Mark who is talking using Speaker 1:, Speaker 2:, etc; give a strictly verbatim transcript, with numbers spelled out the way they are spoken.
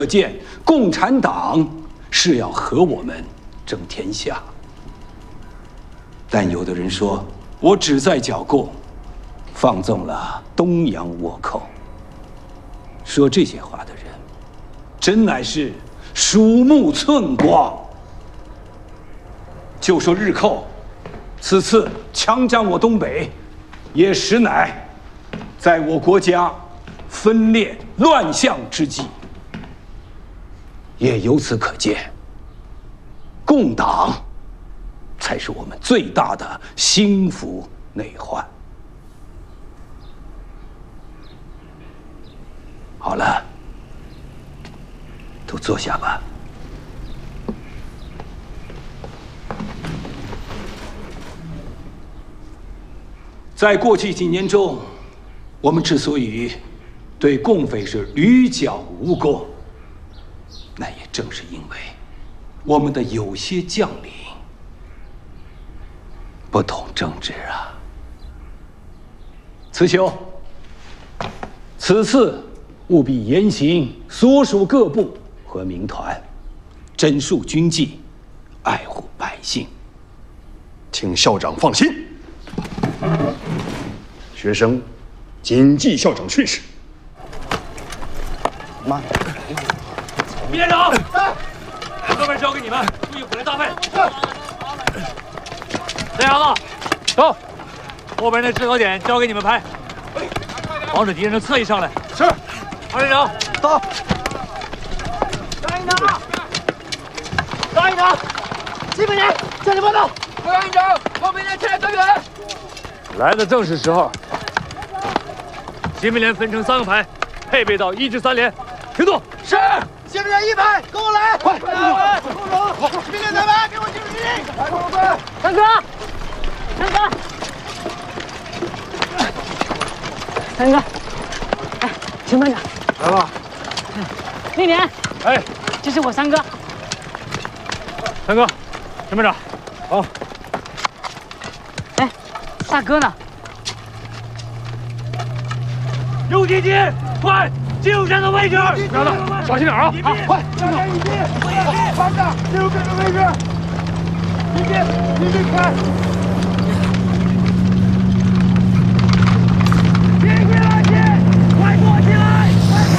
Speaker 1: 可见，共产党是要和我们争天下。但有的人说我只在剿共，放纵了东洋倭寇。说这些话的人，真乃是鼠目寸光。就说日寇此次强占我东北，也实乃在我国家分裂乱象之际。也由此可见，共党才是我们最大的心腹内患。好了，都坐下吧。在过去几年中，我们之所以对共匪是屡剿无功，那也正是因为我们的有些将领不懂政治啊。慈修，此次务必严刑所属各部和民团，整肃军纪，爱护百姓。
Speaker 2: 请校长放心，学生谨记校长训示。妈呀！
Speaker 3: 毕连长，各位交给你们，注意虎雷搭配。这样子，走，后边那制高点交给你们拍，防止敌人的侧翼上来。
Speaker 2: 是。
Speaker 3: 二连长，
Speaker 2: 到。
Speaker 4: 张营长，张营长，基本连向你报道。
Speaker 5: 副营长，后面连前来增援。
Speaker 3: 来的正是时候。新民连分成三个排，配备到一至三连，停动。
Speaker 5: 是。新民连一排，跟我来。
Speaker 2: 快，
Speaker 5: 来，跟我走。新民连三排，给我进入基地。来，跟我走。
Speaker 4: 三哥，三哥，三哥，哎，秦班长。
Speaker 2: 来了。
Speaker 4: 历年，
Speaker 3: 哎，
Speaker 4: 这是我三哥。
Speaker 3: 三哥，陈班长，好。
Speaker 4: 哎，大哥呢？
Speaker 3: 右前进，快进入战斗位置。儿子，小心点啊！
Speaker 2: 好，快，
Speaker 5: 向前一进，班长进入战斗位置。一进，一进开。